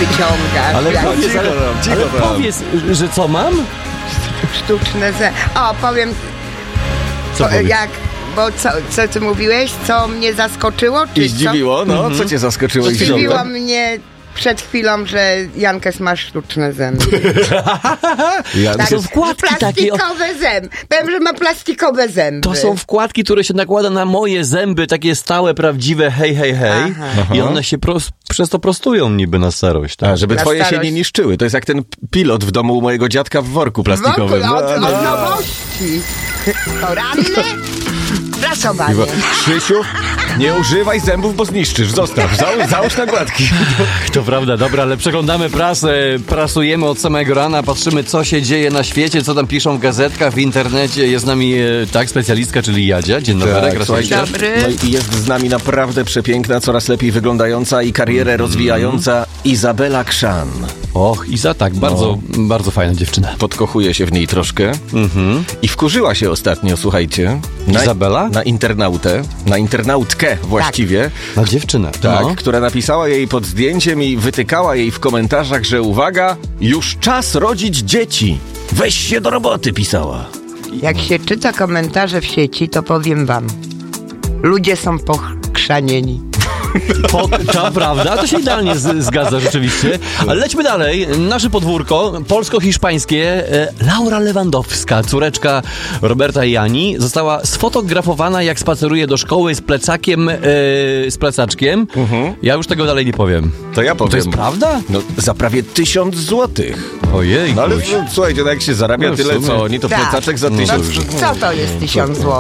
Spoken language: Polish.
wyciągasz. Ale jak powiedz, że co mam? sztuczne zęby. O, powiem, Co powiedz? co ty mówiłeś? Co mnie zaskoczyło? Czy I zdziwiło, no, co cię zaskoczyło i Zdziwiło mnie przed chwilą, że Jankes ma sztuczne zęby. To są wkładki takie. Plastikowe zęby. Powiem, że ma plastikowe zęby. To są wkładki, które się nakłada na moje zęby, takie stałe, prawdziwe, hej. Aha. I one się przez to prostują niby na starość. Tak? A, żeby Na twoje się starość. nie niszczyły. To jest jak ten pilot w domu u mojego dziadka w worku plastikowym. Od nowości. To ranne? Prasowanie. Krzysiu, nie używaj zębów, bo zniszczysz. Zostaw, załóż nakładki. To prawda, dobra, ale przeglądamy prasę, prasujemy od samego rana, patrzymy, co się dzieje na świecie, co tam piszą w gazetkach, w internecie. Jest z nami, specjalistka, czyli Jadzia. Dzień dobry, słuchajcie. Dobry. No i jest z nami naprawdę przepiękna, coraz lepiej wyglądająca i karierę rozwijająca Izabela Krzan. Och, Iza, tak, bardzo fajna dziewczyna. Podkochuje się w niej troszkę i wkurzyła się ostatnio, słuchajcie. Izabela? Na internautkę właściwie. Na dziewczynę. Tak, No. która napisała jej pod zdjęciem i wytykała jej w komentarzach, że uwaga, już czas rodzić dzieci. Weź się do roboty, pisała. Jak się czyta komentarze w sieci, to powiem wam. Ludzie są pochrzanieni. To prawda, to się idealnie zgadza rzeczywiście. Ale lećmy dalej. Nasze podwórko polsko-hiszpańskie. Laura Lewandowska, córeczka Roberta i Ani, została sfotografowana, jak spaceruje do szkoły z plecakiem, z plecaczkiem. Ja już tego dalej nie powiem. To ja powiem. To jest prawda? No, za prawie 1000 złotych. Ojej. No ale słuchajcie, no jak się zarabia No w tyle, sumie. co oni, to plecaczek za 1000. Co to jest 1000 zł?